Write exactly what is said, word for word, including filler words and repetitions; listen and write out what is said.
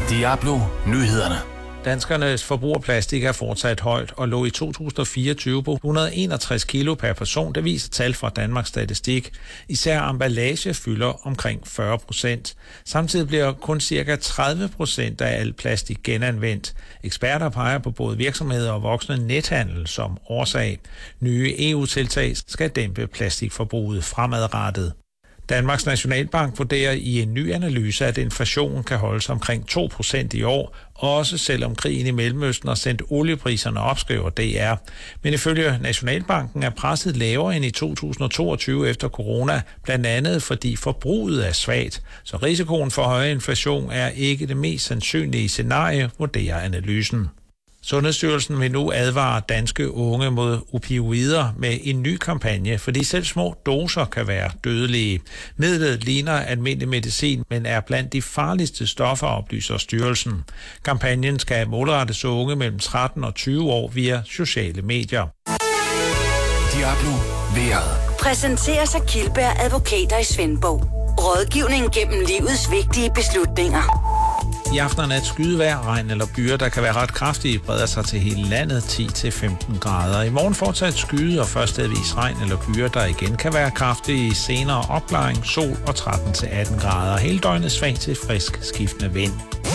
Diablo Nyhederne. Danskernes forbrug af plastik er fortsat højt og lå i to tusind og fireogtyve på et hundrede og enogtres kilo per person, det viser tal fra Danmarks Statistik. Især emballage fylder omkring fyrre procent. Samtidig bliver kun ca. tredive procent af al plastik genanvendt. Eksperter peger på både virksomheder og voksende nethandel som årsag. Nye E U-tiltag skal dæmpe plastikforbruget fremadrettet. Danmarks Nationalbank vurderer i en ny analyse, at inflationen kan holde sig omkring to procent i år, også selvom krigen i Mellemøsten har sendt oliepriserne op, skriver D R. Men ifølge Nationalbanken er presset lavere end i to tusind og toogtyve efter corona, blandt andet fordi forbruget er svagt. Så risikoen for højere inflation er ikke det mest sandsynlige scenarie, vurderer analysen. Sundhedsstyrelsen vil nu advare danske unge mod opioider med en ny kampagne, fordi selv små doser kan være dødelige. Midlet ligner almindelig medicin, men er blandt de farligste stoffer, oplyser styrelsen. Kampagnen skal målrettes unge mellem tretten og tyve år via sociale medier. Diablo vejret. Præsenteres af Kildberg Advokater i Svendborg. Rådgivning gennem livets vigtige beslutninger. I aften og nat skydevejr, regn eller byer, der kan være ret kraftige, breder sig til hele landet ti til femten grader. I morgen fortsat skyde og først stedvis regn eller byer, der igen kan være kraftige. Senere opklaring, sol og tretten til atten grader. Hele døgnet svagt til frisk skiftende vind.